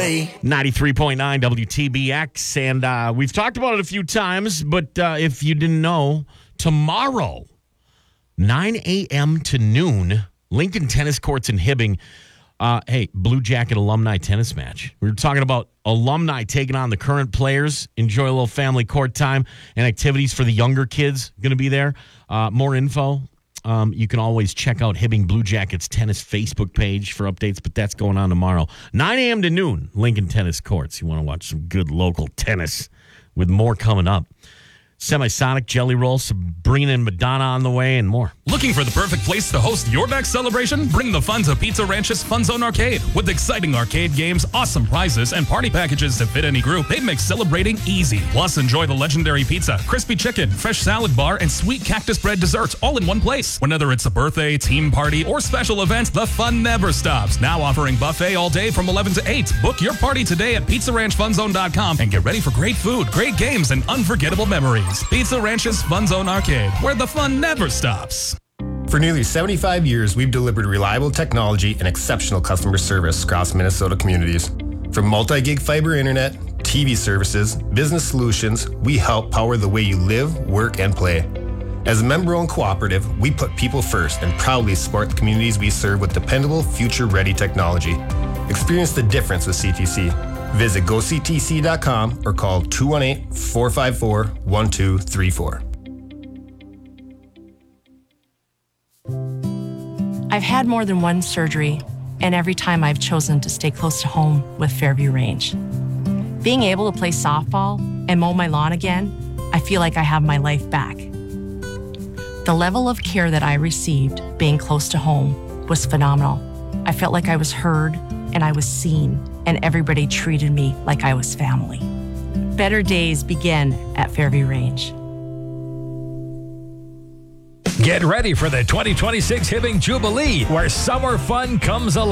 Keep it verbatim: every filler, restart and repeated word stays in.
way. ninety-three point nine W T B X, and uh, we've talked about it a few times, but uh, if you didn't know, tomorrow, nine a.m. to noon, Lincoln Tennis Courts in Hibbing, uh, hey, Blue Jacket alumni tennis match. We were talking about alumni taking on the current players, enjoy a little family court time, and activities for the younger kids going to be there. Uh, more info. Um, you can always check out Hibbing Blue Jackets tennis Facebook page for updates, but that's going on tomorrow. nine a.m. to noon, Lincoln Tennis Courts. You want to watch some good local tennis with more coming up. Semisonic, Jelly Roll, Sabrina and Madonna on the way, and more. Looking for the perfect place to host your next celebration? Bring the fun to Pizza Ranch's Fun Zone Arcade. With exciting arcade games, awesome prizes, and party packages to fit any group, they make celebrating easy. Plus, enjoy the legendary pizza, crispy chicken, fresh salad bar, and sweet cactus bread desserts all in one place. Whether it's a birthday, team party, or special events, the fun never stops. Now offering buffet all day from eleven to eight. Book your party today at pizza ranch fun zone dot com and get ready for great food, great games, and unforgettable memories. Pizza Ranch's Fun Zone Arcade, where the fun never stops. For nearly seventy-five years, we've delivered reliable technology and exceptional customer service across Minnesota communities. From multi-gig fiber internet, T V services, business solutions, we help power the way you live, work, and play. As a member-owned cooperative, we put people first and proudly support the communities we serve with dependable, future-ready technology. Experience the difference with C T C. Visit go c t c dot com or call two one eight, four five four, one two three four. I've had more than one surgery, and every time I've chosen to stay close to home with Fairview Range. Being able to play softball and mow my lawn again, I feel like I have my life back. The level of care that I received being close to home was phenomenal. I felt like I was heard and I was seen, and everybody treated me like I was family. Better days begin at Fairview Range. Get ready for the twenty twenty-six Hibbing Jubilee, where summer fun comes alive.